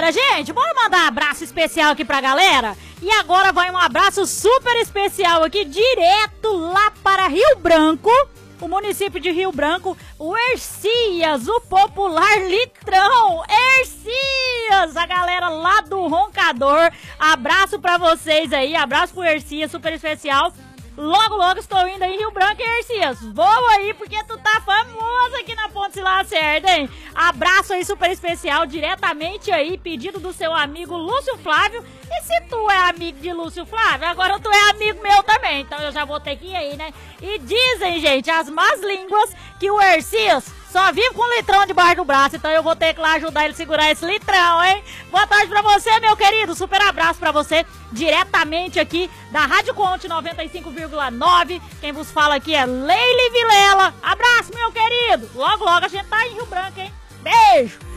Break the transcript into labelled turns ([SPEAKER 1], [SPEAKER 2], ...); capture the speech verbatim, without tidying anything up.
[SPEAKER 1] Bora, gente, bora mandar um abraço especial aqui pra galera. E agora vai um abraço super especial aqui, direto lá para Rio Branco, o município de Rio Branco, o Hercias, o popular litrão. Hercias, a galera lá do Roncador. Abraço pra vocês aí, abraço pro Hercias, super especial. Logo, logo estou indo aí em Rio Branco, hein, Hercias? Voa aí, porque tu tá famoso aqui na Ponte Lacerda, hein? Abraço aí super especial, diretamente aí, pedido do seu amigo Lúcio Flávio. E se tu é amigo de Lúcio Flávio, agora tu é amigo meu também, então eu já vou ter que ir aí, né? E dizem, gente, as más línguas, que o Hercias só vive com um litrão debaixo do braço, então eu vou ter que lá ajudar ele a segurar esse litrão, hein? Boa tarde pra você, meu querido, super abraço pra você, diretamente aqui da Rádio Conte noventa e cinco vírgula nove. Quem vos fala aqui é Leile Vilela. Abraço, meu querido. Logo, logo a gente tá em Rio Branco, hein? Beijo!